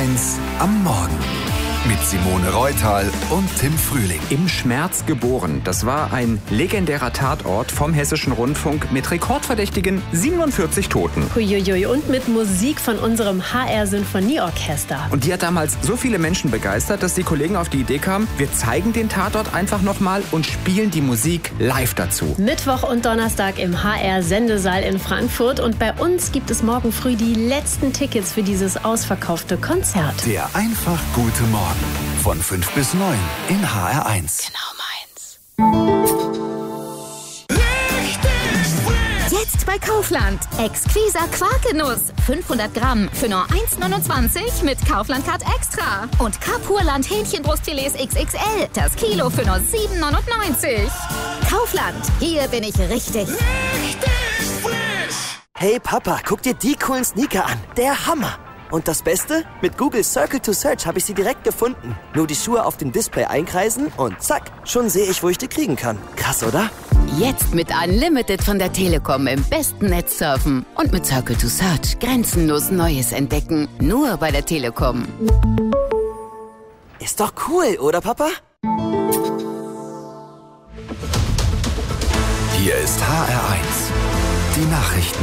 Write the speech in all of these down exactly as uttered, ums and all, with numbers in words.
eins am Morgen. Mit Simone Reutal und Tim Frühling. Im Schmerz geboren. Das war ein legendärer Tatort vom Hessischen Rundfunk mit rekordverdächtigen siebenundvierzig Toten. Huiuiui, und mit Musik von unserem H R-Sinfonieorchester. Und die hat damals so viele Menschen begeistert, dass die Kollegen auf die Idee kamen, wir zeigen den Tatort einfach nochmal und spielen die Musik live dazu. Mittwoch und Donnerstag im H R-Sendesaal in Frankfurt. Und bei uns gibt es morgen früh die letzten Tickets für dieses ausverkaufte Konzert. Der einfach gute Morgen. Von fünf bis neun in H R eins. Genau meins. Jetzt bei Kaufland. Exquisa Quarkgenuss. fünfhundert Gramm für nur eins neunundzwanzig mit Kaufland-Card Extra. Und Kapurland Hähnchenbrustfilets X X L. Das Kilo für nur sieben neunundneunzig. Kaufland. Hier bin ich richtig. Richtig frisch. Hey Papa, guck dir die coolen Sneaker an. Der Hammer. Und das Beste? Mit Google Circle to Search habe ich sie direkt gefunden. Nur die Schuhe auf dem Display einkreisen und zack, schon sehe ich, wo ich die kriegen kann. Krass, oder? Jetzt mit Unlimited von der Telekom im besten Netz surfen. Und mit Circle to Search grenzenlos Neues entdecken. Nur bei der Telekom. Ist doch cool, oder Papa? Hier ist H R eins. Die Nachrichten.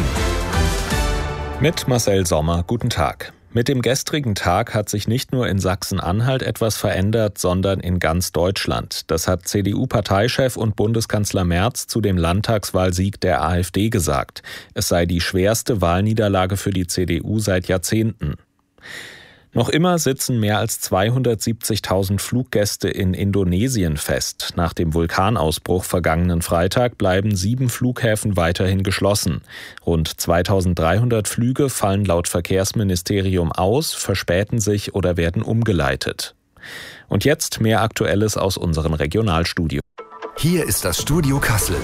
Mit Marcel Sommer, guten Tag. Mit dem gestrigen Tag hat sich nicht nur in Sachsen-Anhalt etwas verändert, sondern in ganz Deutschland. Das hat C D U-Parteichef und Bundeskanzler Merz zu dem Landtagswahlsieg der AfD gesagt. Es sei die schwerste Wahlniederlage für die C D U seit Jahrzehnten. Noch immer sitzen mehr als zweihundertsiebzigtausend Fluggäste in Indonesien fest. Nach dem Vulkanausbruch vergangenen Freitag bleiben sieben Flughäfen weiterhin geschlossen. Rund zweitausenddreihundert Flüge fallen laut Verkehrsministerium aus, verspäten sich oder werden umgeleitet. Und jetzt mehr Aktuelles aus unserem Regionalstudio. Hier ist das Studio Kassel.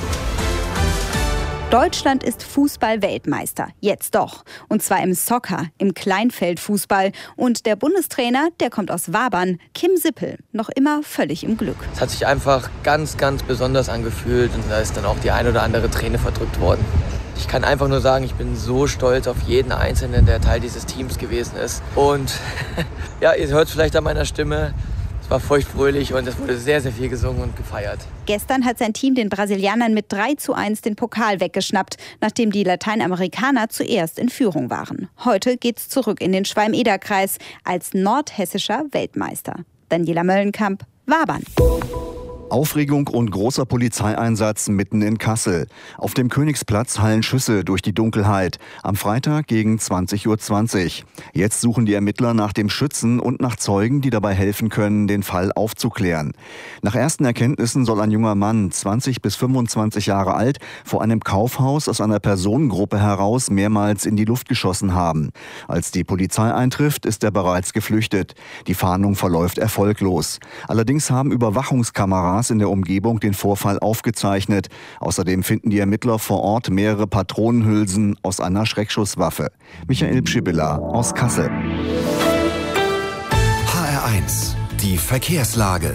Deutschland ist Fußball-Weltmeister. Jetzt doch. Und zwar im Soccer, im Kleinfeldfußball. Und der Bundestrainer, der kommt aus Wabern, Kim Sippel, noch immer völlig im Glück. Es hat sich einfach ganz, ganz besonders angefühlt. Und da ist dann auch die ein oder andere Träne verdrückt worden. Ich kann einfach nur sagen, ich bin so stolz auf jeden Einzelnen, der Teil dieses Teams gewesen ist. Und ja, ihr hört es vielleicht an meiner Stimme. Es war feuchtfröhlich und es wurde sehr, sehr viel gesungen und gefeiert. Gestern hat sein Team den Brasilianern mit drei zu eins den Pokal weggeschnappt, nachdem die Lateinamerikaner zuerst in Führung waren. Heute geht's zurück in den Schwalm-Eder-Kreis als nordhessischer Weltmeister. Daniela Möllenkamp, Wabern. Aufregung und großer Polizeieinsatz mitten in Kassel. Auf dem Königsplatz hallen Schüsse durch die Dunkelheit. Am Freitag gegen zwanzig Uhr zwanzig. Jetzt suchen die Ermittler nach dem Schützen und nach Zeugen, die dabei helfen können, den Fall aufzuklären. Nach ersten Erkenntnissen soll ein junger Mann, zwanzig bis fünfundzwanzig Jahre alt, vor einem Kaufhaus aus einer Personengruppe heraus mehrmals in die Luft geschossen haben. Als die Polizei eintrifft, ist er bereits geflüchtet. Die Fahndung verläuft erfolglos. Allerdings haben Überwachungskameras in der Umgebung den Vorfall aufgezeichnet. Außerdem finden die Ermittler vor Ort mehrere Patronenhülsen aus einer Schreckschusswaffe. Michael Pschibilla aus Kassel. H R eins. Die Verkehrslage.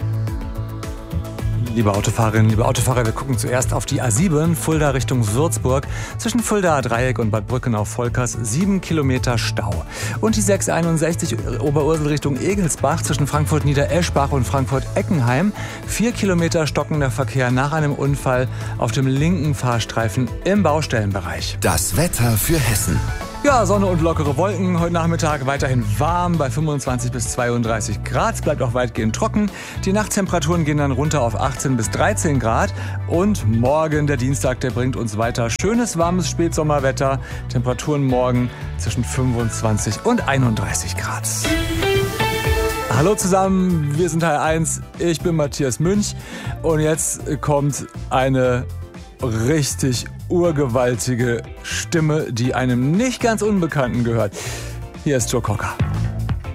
Liebe Autofahrerinnen, liebe Autofahrer, wir gucken zuerst auf die A sieben, Fulda Richtung Würzburg. Zwischen Fuldaer Dreieck und Bad Brückenau-Volkers sieben Kilometer Stau. Und die sechs einundsechzig Oberursel Richtung Egelsbach zwischen Frankfurt-Niedereschbach und Frankfurt-Eckenheim. Vier Kilometer stockender Verkehr nach einem Unfall auf dem linken Fahrstreifen im Baustellenbereich. Das Wetter für Hessen. Ja, Sonne und lockere Wolken. Heute Nachmittag weiterhin warm bei fünfundzwanzig bis zweiunddreißig Grad. Es bleibt auch weitgehend trocken. Die Nachttemperaturen gehen dann runter auf achtzehn bis dreizehn Grad. Und morgen, der Dienstag, der bringt uns weiter schönes, warmes Spätsommerwetter. Temperaturen morgen zwischen fünfundzwanzig und einunddreißig Grad. Hallo zusammen, wir sind H R eins. Ich bin Matthias Münch. Und jetzt kommt eine richtig urgewaltige Stimme, die einem nicht ganz Unbekannten gehört. Hier ist Joe Cocker.